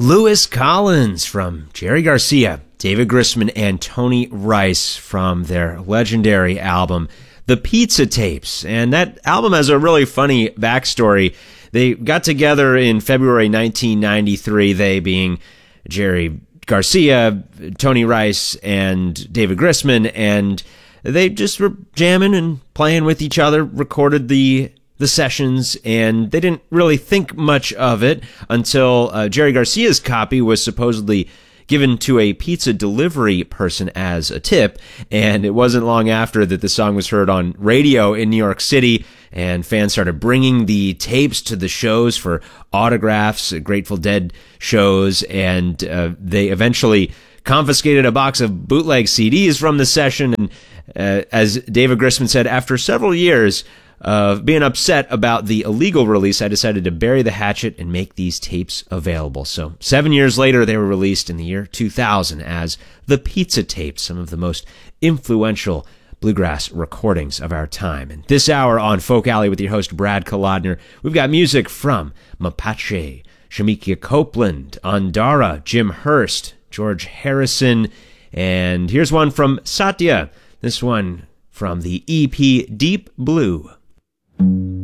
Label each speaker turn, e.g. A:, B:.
A: Lewis Collins from Jerry Garcia, David Grisman, and Tony Rice from their legendary album, The Pizza Tapes. And that album has a really funny backstory. They got together in February 1993, they being Jerry Garcia, Tony Rice, and David Grisman, and they just were jamming and playing with each other, recorded the sessions, and they didn't really think much of it until Jerry Garcia's copy was supposedly given to a pizza delivery person as a tip, and it wasn't long after that the song was heard on radio in New York City, and fans started bringing the tapes to the shows for autographs, Grateful Dead shows, and they eventually confiscated a box of bootleg CDs from the session, and as David Grisman said, after several years of being upset about the illegal release, I decided to bury the hatchet and make these tapes available. So 7 years later, they were released in the year 2000 as The Pizza Tapes, some of the most influential bluegrass recordings of our time. And this hour on Folk Alley with your host, Brad Kolodner, we've got music from Mapache, Shemekia Copeland, Andara, Jim Hurst, George Harrison, and here's one from Satya, this one from the EP Deep Blue.